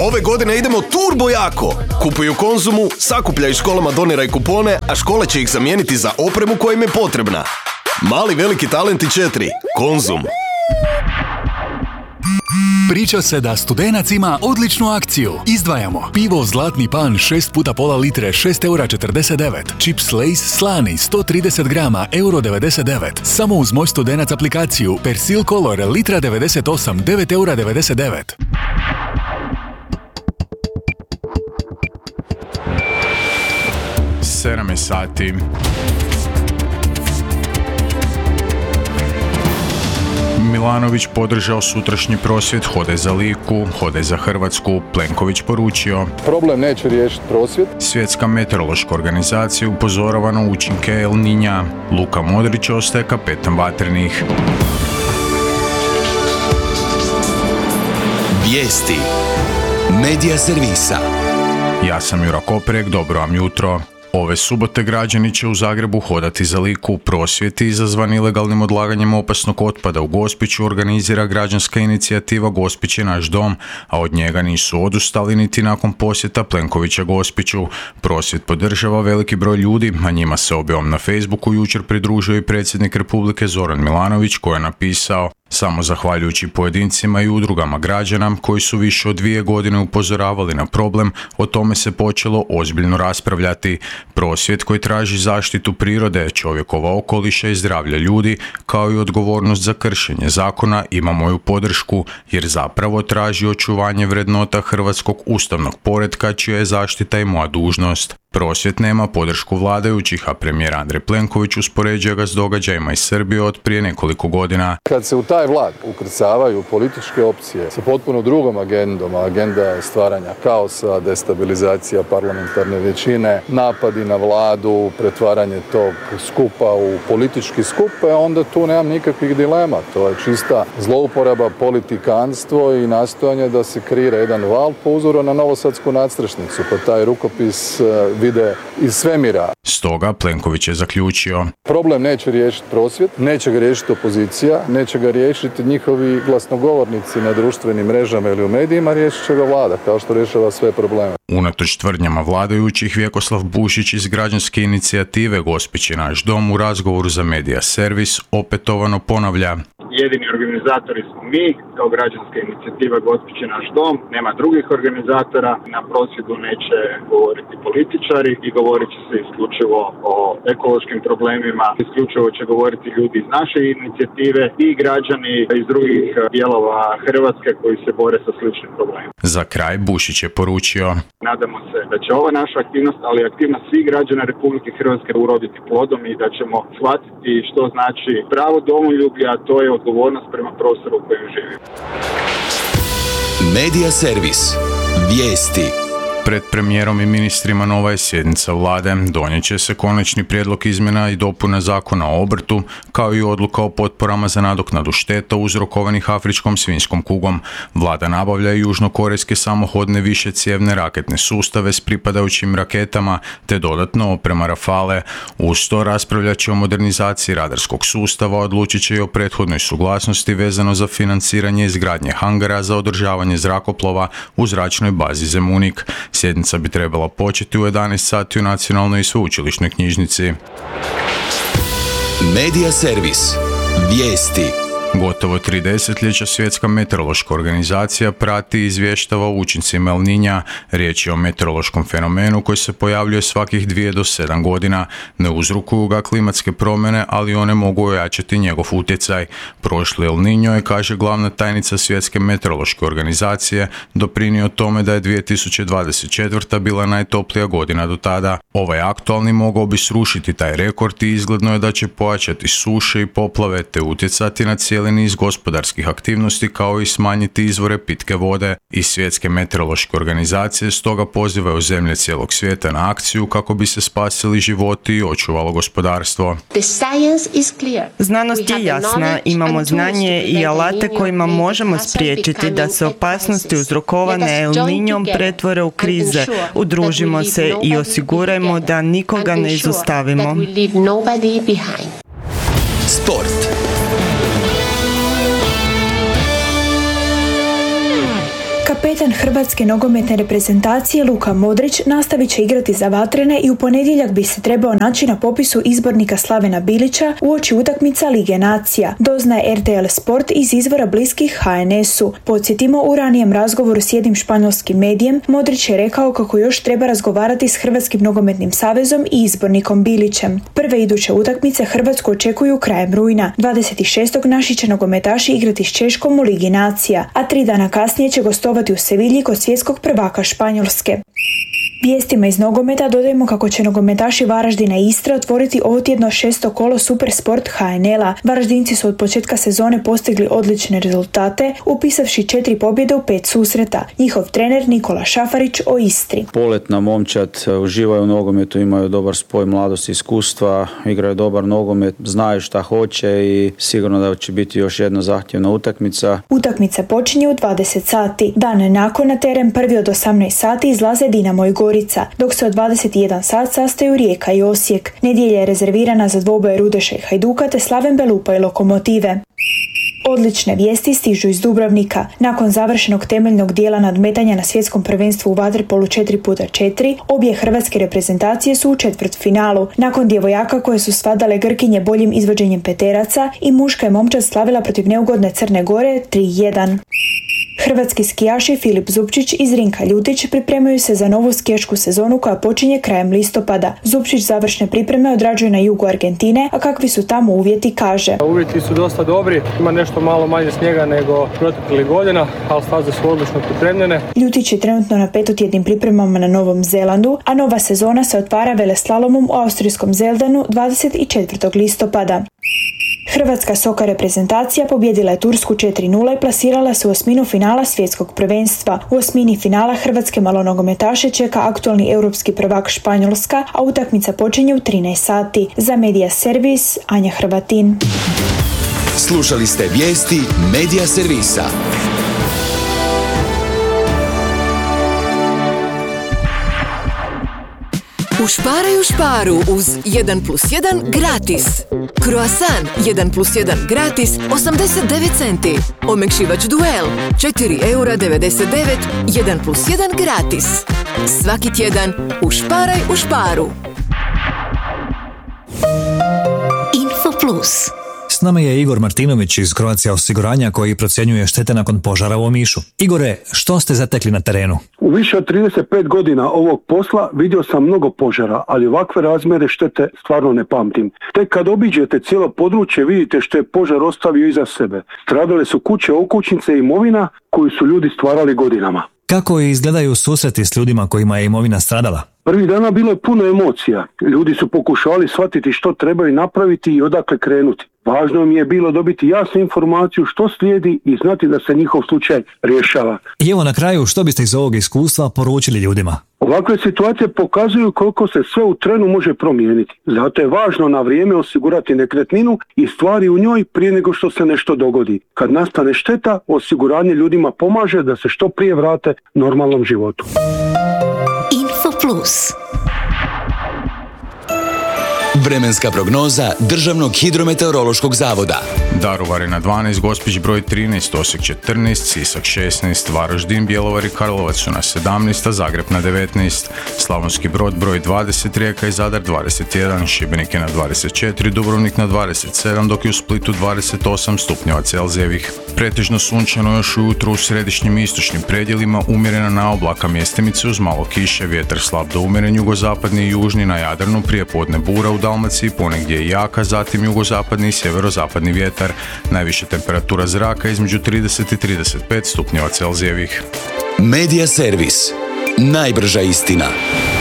Ove godine idemo turbo jako. Kupuj u Konzumu, sakupljaj školama, doniraj kupone, a škole će ih zamijeniti za opremu koja im je potrebna. Mali veliki talenti 4. Konzum. Priča se da Studenac ima odličnu akciju. Izdvajamo pivo Zlatni pan 6 puta pola litre 6,49 €, čips Lay's slani 130 grama €99. Samo uz Moj Studenac aplikaciju Persil Color litra 98 9,99 €. 7 sati. Milanović podržao sutrašnji prosvjed Hode za Liku, Hode za Hrvatsku. Plenković poručio: problem neće riješiti prosvjed. Svjetska meteorološka organizacija upozorava na učinke El Niña. Luka Modrić ostaje kapetan vatrenih. Vijesti Medija servisa. Ja sam Jura Koprek, dobro vam jutro. Ove subote građani će u Zagrebu hodati za Liku. Prosvjeti izazvani ilegalnim odlaganjem opasnog otpada u Gospiću organizira građanska inicijativa Gospić je naš dom, a od njega nisu odustali niti nakon posjeta Plenkovića Gospiću. Prosvjed podržava veliki broj ljudi, a njima se objavom na Facebooku jučer pridružio i predsjednik Republike Zoran Milanović, koji je napisao: samo zahvaljujući pojedincima i udrugama građana koji su više od 2 godine upozoravali na problem, o tome se počelo ozbiljno raspravljati. Prosvjed koji traži zaštitu prirode, čovjekova okoliša i zdravlja ljudi, kao i odgovornost za kršenje zakona, ima moju podršku, jer zapravo traži očuvanje vrednota hrvatskog ustavnog poretka, čija je zaštita i moja dužnost. Prosvjed nema podršku vladajućih, a premijer Andrej Plenković uspoređuje ga s događajima iz Srbije od prije nekoliko godina. Kad se u taj vlak ukrcavaju političke opcije sa potpuno drugom agendom, a agenda je stvaranja kaosa, destabilizacija parlamentarne većine, napadi na vladu, pretvaranje tog skupa u politički skup, onda tu nemam nikakvih dilema. To je čista zlouporaba, politikanstvo i nastojanje da se kreira jedan val po uzoru na novosadsku nadstrešnicu, pa taj rukopis vide iz svemira. Stoga Plenković je zaključio: problem neće riješiti prosvjed, neće ga riješiti opozicija, neće ga riješiti njihovi glasnogovornici na društvenim mrežama ili u medijima, riješit će ga vlada, kao što rješava sve probleme. Unatoč tvrdnjama vladajućih, Vjekoslav Bušić iz građanske inicijative Gospić je naš dom u razgovoru za Medija servis opetovano ponavlja: jedini organizatori smo mi, kao građanska inicijativa Gospić je naš dom, nema drugih organizatora, na prosvjedu neće govoriti političari i govorit će se isključivo o ekološkim problemima, isključivo će govoriti ljudi iz naše inicijative i građani iz drugih dijelova Hrvatske koji se bore sa sličnim problemima. Za kraj Bušić je poručio: nadamo se da će ova naša aktivnost, ali aktivnost svih građana Republike Hrvatske uroditi plodom i da ćemo shvatiti što znači pravo domoljublja, a to je odgovornost prema prostoru u kojem živimo. Medija servis. Vijesti. Pred premijerom i ministrima nova je sjednica vlade. Donijet će se konačni prijedlog izmjena i dopuna zakona o obrtu, kao i odluka o potporama za nadoknadu šteta uzrokovanih afričkom svinjskom kugom. Vlada nabavlja i južnokorejske samohodne višecijevne raketne sustave s pripadajućim raketama, te dodatno oprema Rafale. Uz to raspravljat će o modernizaciji radarskog sustava, odlučit će i o prethodnoj suglasnosti vezano za financiranje izgradnje hangara za održavanje zrakoplova u zračnoj bazi Zemunik. Sjednica bi trebala početi u 11 sati u Nacionalnoj i sveučilišnoj knjižnici. Medija servis. Vijesti. Gotovo 3 desetljeća Svjetska meteorološka organizacija prati i izvještava o učincima El Niña. Riječ je o meteorološkom fenomenu koji se pojavljuje svakih 2 do 7 godina. Ne uzrokuju ga klimatske promjene, ali one mogu ojačati njegov utjecaj. Prošli El Niño je, kaže glavna tajnica Svjetske meteorološke organizacije, doprinio tome da je 2024. bila najtoplija godina do tada. Ovaj aktualni mogao bi srušiti taj rekord i izgledno je da će pojačati suše i poplave te utjecati na cijeli niz gospodarskih aktivnosti, kao i smanjiti izvore pitke vode. I Svjetske meteorološke organizacije stoga pozivaju zemlje cijelog svijeta na akciju kako bi se spasili životi i očuvalo gospodarstvo. Znanost je jasna, imamo znanje i alate kojima možemo spriječiti da se opasnosti uzrokovane El Niñom pretvore u krize. Udružimo se i osigurajmo da nikoga ne izostavimo. Sport. Kapetan hrvatske nogometne reprezentacije Luka Modrić nastavit će igrati za Vatrene i u ponedjeljak bi se trebao naći na popisu izbornika Slavena Bilića uoči utakmica Lige nacija, doznaje RTL Sport iz izvora bliskih HNS-u. Podsjetimo, u ranijem razgovoru s jednim španjolskim medijem Modrić je rekao kako još treba razgovarati s Hrvatskim nogometnim savezom i izbornikom Bilićem. Prve iduće utakmice Hrvatsku očekuju krajem rujna. 26. naši će nogometaši igrati s Češkom u Ligi nacija, a 3 dana kasnije će gostovati u Sevilji kod svjetskog prvaka Španjolske. Vijestima iz nogometa dodajemo kako će nogometaši Varaždina i Istre otvoriti ovotjedno 6. kolo Supersport HNL-a. Varaždinci su od početka sezone postigli odlične rezultate, upisavši 4 pobjede u 5 susreta. Njihov trener Nikola Šafarić o Istri. Poletna momčad, uživaju u nogometu, imaju dobar spoj mladosti i iskustva, igraju dobar nogomet, znaju šta hoće i sigurno da će biti još jedna zahtjevna utakmica. Utakmica počinje u 20 sati. Dan nakon na teren prvi od 18 sati izlaze Dinamo i Gorica, dok se od 21 sat sastaju Rijeka i Osijek. Nedjelja je rezervirana za dvoboje Rudeša i Hajduka te Slaven Belupa i Lokomotive. Odlične vijesti stižu iz Dubrovnika. Nakon završenog temeljnog dijela nadmetanja na svjetskom prvenstvu u vaterpolu 4x4, obje hrvatske reprezentacije su u četvrtfinalu. Nakon djevojaka koje su svladale Grkinje boljim izvođenjem peteraca, i muška je momčad slavila protiv neugodne Crne Gore 3-1. Hrvatski skijaši Filip Zupčić i Zrinka Ljutić pripremaju se za novu skijašku sezonu koja počinje krajem listopada. Zupčić završne pripreme odrađuje na jugu Argentine, a kakvi su tamo uvjeti kaže. Uvjeti su dosta dobri, ima nešto malo manje snijega nego proteklih godina, ali staze su odlično pripremljene. Ljutić je trenutno na 5-tjednim pripremama na Novom Zelandu, a nova sezona se otvara veleslalomom u austrijskom Zeldanu 24. listopada. Hrvatska soka reprezentacija pobjedila je Tursku 4-0 i plasirala se u osminu finala svjetskog prvenstva. U osmini finala hrvatske malonogometaše čeka aktualni europski prvak Španjolska, a utakmica počinje u 13 sati. Za Media Servis, Anja Hrvatin. Slušali ste vijesti Media Servisa. Ušparaj u šparu uz 1+1 gratis. Croissant 1+1 gratis 89 centi. Omekšivač Duel 4,99 €, 1+1 gratis. Svaki tjedan ušparaj u šparu. Info Plus. S nama je Igor Martinović iz Croatia osiguranja koji procjenjuje štete nakon požara u Omišu. Igore, što ste zatekli na terenu? U više od 35 godina ovog posla vidio sam mnogo požara, ali ovakve razmjere štete stvarno ne pamtim. Tek kad obiđete cijelo područje vidite što je požar ostavio iza sebe. Stradale su kuće, okućnice i imovina koju su ljudi stvarali godinama. Kako izgledaju susreti s ljudima kojima je imovina stradala? Prvih dana bilo je puno emocija. Ljudi su pokušavali shvatiti što trebaju napraviti i odakle krenuti. Važno mi je bilo dobiti jasnu informaciju što slijedi i znati da se njihov slučaj rješava. I evo na kraju, što biste iz ovog iskustva poručili ljudima? Ovakve situacije pokazuju koliko se sve u trenu može promijeniti. Zato je važno na vrijeme osigurati nekretninu i stvari u njoj prije nego što se nešto dogodi. Kad nastane šteta, osiguranje ljudima pomaže da se što prije vrate normalnom životu. Info Plus. Vremenska prognoza Državnog hidrometeorološkog zavoda. Daruvar je na 12, Gospić broj 13, Osijek 14, Sisak 16, Varaždin, Bjelovar i Karlovac su na 17, a Zagreb na 19, Slavonski Brod broj 20, Rijeka i Zadar 21, Šibenik je na 24, Dubrovnik na 27, dok je u Splitu 28 stupnjeva Celzijevih. Pretežno sunčano još ujutro u središnjim i istočnim predjelima, umjerena na oblaka mjestimice uz malo kiše, vjetar slab do umjeren jugozapadni i južni, na Jadranu prijepodne bura, u Dalmaciji ponegdje je jaka, zatim jugozapadni i sjeverozapadni vjetar. Najviša temperatura zraka između 30 i 35 stupnjeva Celzijevih. Media Servis. Najbrža istina.